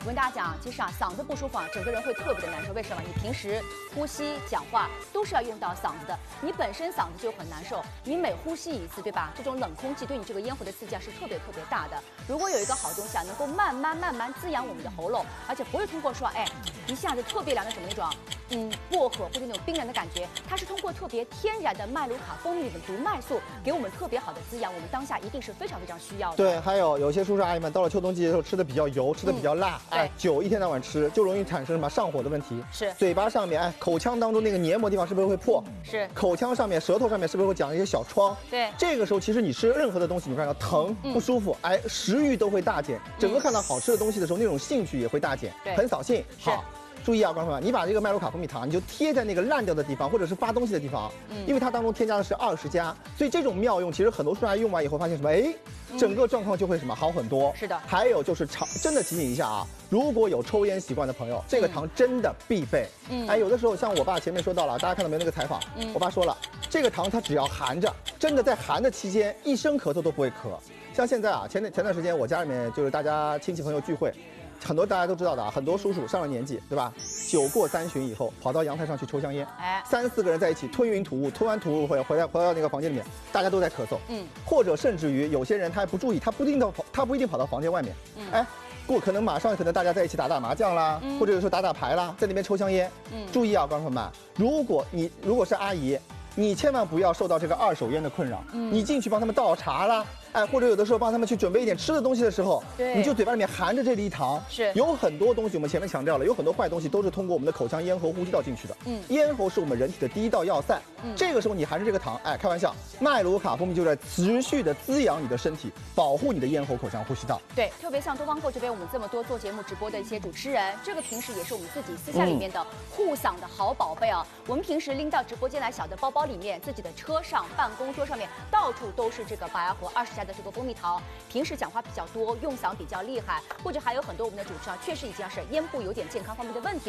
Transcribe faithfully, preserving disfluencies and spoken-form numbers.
跟大家讲，其实啊，嗓子不舒服啊，整个人会特别的难受。为什么？你平时呼吸、讲话都是要用到嗓子的，你本身嗓子就很难受，你每呼吸一次，对吧？这种冷空气对你这个咽喉的刺激啊是特别特别大的。如果有一个好东西啊，能够慢慢慢慢滋养我们的喉咙，而且不会通过说，哎，一下子特别凉的什么那种，嗯，薄荷或者那种冰凉的感觉，它是通过特别天然的麦卢卡蜂蜜里的毒麦素，给我们特别好的滋养，我们当下一定是非常非常需要的。 对，还有有些叔叔阿姨们到了秋冬季节的时候吃的比较油，吃的比较辣， 嗯、 哎，酒一天到晚吃就容易产生什么上火的问题。 是， 嘴巴上面哎，口腔当中那个黏膜地方是不是会破？ 是， 口腔上面、舌头上面是不是会长一些小疮？ 对， 这个时候其实你吃任何的东西，你看到疼、 嗯、 不舒服，哎，食欲都会大减，整个看到好吃的东西的时候，那种兴趣也会大减， 对， 很扫兴。 是。 好。注意啊，观众朋友们，你把这个麦卢卡蜂蜜糖，你就贴在那个烂掉的地方，或者是发东西的地方，嗯，因为它当中添加的是二十加，所以这种妙用，其实很多叔叔阿姨用完以后发现什么？哎，整个状况就会什么好很多。 是的。 还有就是常真的提醒一下啊，如果有抽烟习惯的朋友，这个糖真的必备。嗯，哎，有的时候像我爸前面说到了，大家看到没有那个采访？嗯，我爸说了，这个糖它只要含着，真的在含的期间，一声咳嗽都不会咳。像现在啊，前前段时间我家里面就是大家亲戚朋友聚会。很多大家都知道的啊，很多叔叔上了年纪，对吧？酒过三巡以后，跑到阳台上去抽香烟，哎，三四个人在一起吞云吐雾，吞完吐雾回回来回到那个房间里面，大家都在咳嗽，嗯，或者甚至于有些人他还不注意，他不一定到他不一定跑到房间外面，嗯，哎，过可能马上可能大家在一起打打麻将啦，嗯、或者说打打牌啦，在那边抽香烟，嗯，注意啊，观众朋友们，如果你如果是阿姨。你千万不要受到这个二手烟的困扰。嗯，你进去帮他们倒茶啦，哎，或者有的时候帮他们去准备一点吃的东西的时候，对，你就嘴巴里面含着这粒糖。是，有很多东西我们前面强调了，有很多坏东西都是通过我们的口腔、咽喉、呼吸道进去的。嗯，咽喉是我们人体的第一道要塞。嗯，这个时候你含着这个糖，哎，开玩笑，麦卢卡蜂蜜就在持续的滋养你的身体，保护你的咽喉、口腔、呼吸道。 对，特别像东方购这边我们这么多做节目直播的一些主持人，这个平时也是我们自己私下里面的护嗓的好宝贝啊。嗯、我们平时拎到直播间来，小的包包里面，自己的车上、办公桌上面，到处都是这个白牙河二十加的这个蜂蜜糖。平时讲话比较多，用嗓比较厉害，或者还有很多我们的主持啊，确实已经是咽部有点健康方面的问题。